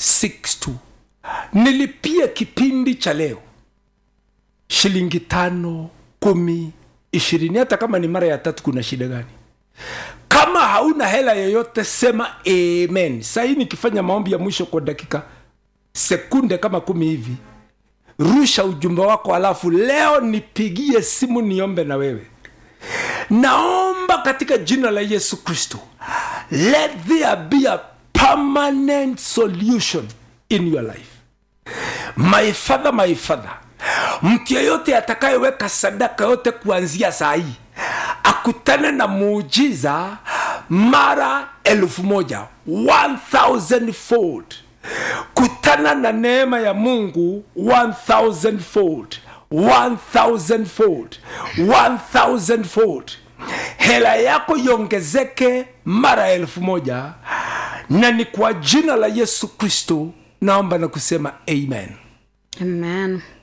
62. Nilipia kipindi cha leo shilingi 5, 10, 20. Hata kama ni mara ya 3 kuna shida gani? Kama hauna hela yoyote sema amen. Sasa nikifanya maombi ya mwisho kwa dakika sekunde kama 10 hivi, rusha ujumbe wako, alafu leo nipigie simu niombe na wewe. Naomba katika jina la Yesu Kristo, let there be a permanent solution in your life. My father, mtu yeyote atakayeweka sadaka yote kuanzia saa hii akutane na muujiza mara 1000, 1000-fold. Kutana na neema ya Mungu 1000-fold, 1000-fold, 1000-fold. Hela yako iongezeke mara 1000, na ni kwa jina la Yesu Kristo naomba na kusema amen. Amen.